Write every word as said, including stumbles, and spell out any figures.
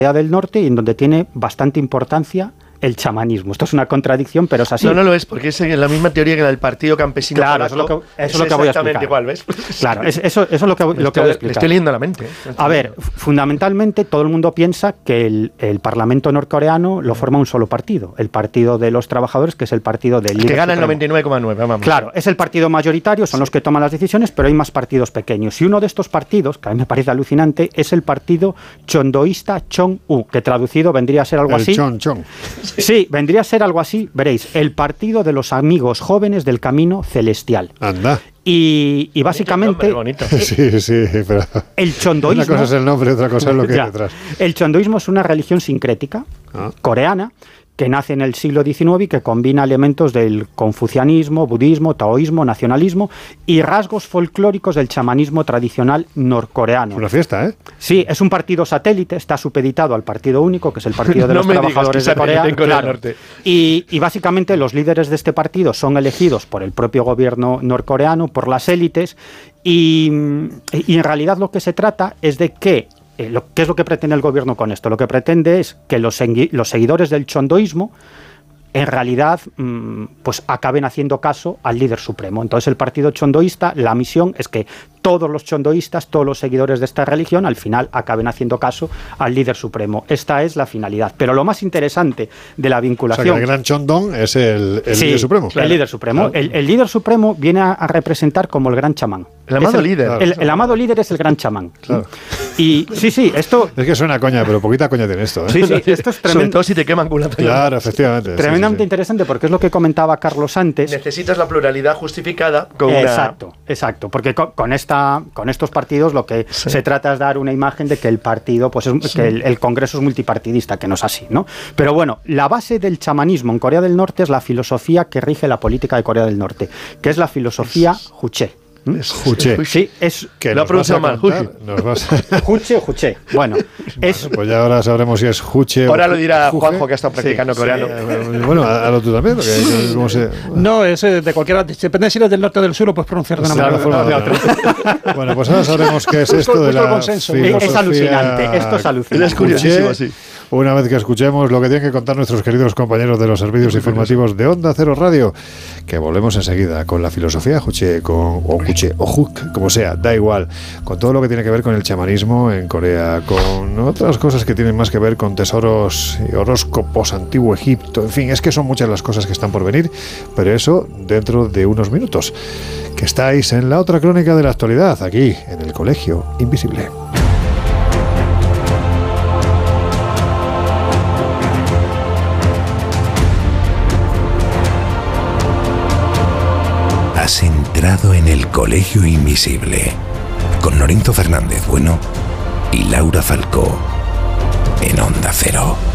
Corea del Norte y en donde tiene bastante importancia el chamanismo. Esto es una contradicción, pero es así. No, no lo es, porque es la misma teoría que la del partido campesino claro, polaco. Eso es lo que, eso es lo que voy a explicar. Igual, ¿ves? Claro, es, eso, eso es lo que, lo estoy, que voy a explicar. Le estoy leyendo la mente. A ver, fundamentalmente todo el mundo piensa que el, el Parlamento norcoreano lo forma un solo partido, el Partido de los Trabajadores, que es el partido del líder que gana supremo. el noventa y nueve coma nueve, vamos. Claro, es el partido mayoritario, son sí. los que toman las decisiones, pero hay más partidos pequeños. Y uno de estos partidos, que a mí me parece alucinante, es el partido chondoísta Chong-U, que traducido vendría a ser algo el así. Chon, Chon. Sí, vendría a ser algo así, veréis, el Partido de los Amigos Jóvenes del Camino Celestial. Anda. Y, y básicamente bonito, sí, sí, pero el chondoísmo, una cosa es el nombre, otra cosa es lo que ya, hay detrás. El chondoísmo es una religión sincrética ah. coreana que nace en el siglo diecinueve y que combina elementos del confucianismo, budismo, taoísmo, nacionalismo y rasgos folclóricos del chamanismo tradicional norcoreano. Es una fiesta, ¿eh? Sí, es un partido satélite, está supeditado al partido único, que es el Partido de no los me Trabajadores digas que de Corea. en Corea claro. Norte. Y, y básicamente los líderes de este partido son elegidos por el propio gobierno norcoreano, por las élites, y, y en realidad lo que se trata es de que Eh, lo, ¿qué es lo que pretende el gobierno con esto? Lo que pretende es que los, segui- los seguidores del chondoísmo en realidad mmm, pues acaben haciendo caso al líder supremo. Entonces el partido chondoísta, la misión es que todos los chondoístas, todos los seguidores de esta religión, al final acaben haciendo caso al líder supremo. Esta es la finalidad. Pero lo más interesante de la vinculación... O sea, que el gran chondón es el, el sí, líder supremo. Claro. El líder supremo. Claro. El, el líder supremo viene a, a representar como el gran chamán. El amado el, líder. Claro. El, el amado líder es el gran chamán. Claro. Y sí, sí, esto... Es que suena coña, pero poquita coña tiene esto, ¿eh? Sí, sí, esto es tremendo. Sobre todo si te queman culata. Claro, efectivamente. Tremendamente sí, sí, sí. interesante porque es lo que comentaba Carlos antes. Necesitas la pluralidad justificada con Exacto, una... exacto. Porque con, con, esta, con estos partidos lo que sí. se trata es dar una imagen de que el partido, pues es, sí. que el, el Congreso es multipartidista, que no es así, ¿no? Pero bueno, la base del chamanismo en Corea del Norte es la filosofía que rige la política de Corea del Norte, que es la filosofía Juche. ¿Mm? Es Juche. Sí, es... Que lo ha pronunciado mal. Juche, Juche. Bueno, es... Pues ya ahora sabremos si es Juche ahora o lo dirá Juche. Juanjo, que ha estado practicando sí, coreano. Sí, bueno, hazlo tú también. Porque, ¿cómo se... No, es de cualquiera. Depende si eres del norte o del sur, lo puedes pronunciar de una sí, manera forma de otra. Bueno, pues ahora sabremos qué es esto de la consenso. filosofía. Es alucinante. Esto es alucinante. Es curiosísimo, así. Una vez que escuchemos lo que tienen que contar nuestros queridos compañeros de los servicios informativos de Onda Cero Radio, que volvemos enseguida con la filosofía Juche, con, o Juche, o Juk, como sea, da igual, con todo lo que tiene que ver con el chamanismo en Corea, con otras cosas que tienen más que ver con tesoros y horóscopos, antiguo Egipto, en fin, es que son muchas las cosas que están por venir, pero eso dentro de unos minutos, que estáis en la otra crónica de la actualidad, aquí, en el Colegio Invisible. Has entrado en el Colegio Invisible con Lorenzo Fernández Bueno y Laura Falcó en Onda Cero.